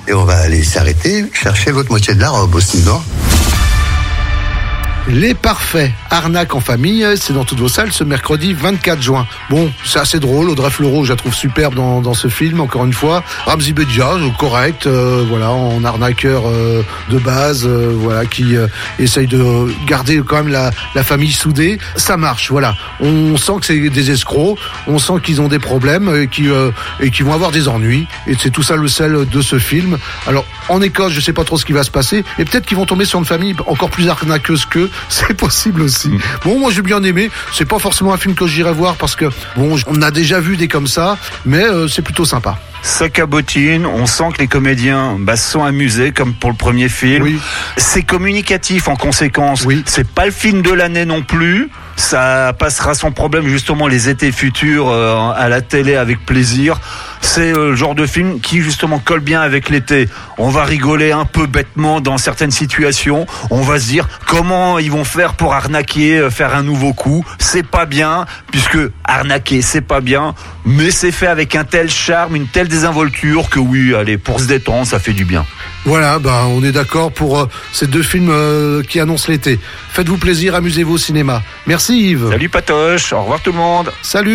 et on va aller s'arrêter, chercher votre moitié de la robe aussi, non? Les Parfaits, arnaque en famille, c'est dans toutes vos salles ce mercredi 24 juin. Bon, c'est assez drôle, Audrey Fleurot, je la trouve superbe dans ce film, encore une fois. Ramzy Bedia, correct, voilà, en arnaqueur de base, voilà, qui essaye de garder quand même la famille soudée. Ça marche, voilà. On sent que c'est des escrocs, on sent qu'ils ont des problèmes et qu'ils vont avoir des ennuis. Et c'est tout ça le sel de ce film. Alors, en Écosse, je sais pas trop ce qui va se passer, et peut-être qu'ils vont tomber sur une famille encore plus arnaqueuse qu'eux. C'est possible aussi. Bon, moi j'ai bien aimé. C'est pas forcément un film que j'irai voir parce que bon, on a déjà vu des comme ça, mais c'est plutôt sympa. Ça cabotine, on sent que les comédiens se sont amusés comme pour le premier film. Oui. C'est communicatif en conséquence. Oui. C'est pas le film de l'année non plus. Ça passera sans problème justement les étés futurs à la télé avec plaisir. C'est le genre de film qui justement colle bien avec l'été. On va rigoler un peu bêtement dans certaines situations. On va se dire comment ils vont faire pour arnaquer, faire un nouveau coup. C'est pas bien, puisque arnaquer c'est pas bien, mais c'est fait avec un tel charme, une telle désinvolture que oui, allez, pour se détendre, ça fait du bien. Voilà, on est d'accord pour ces deux films qui annoncent l'été. Faites-vous plaisir, amusez-vous au cinéma. Merci Yves. Salut Patoche, au revoir tout le monde. Salut.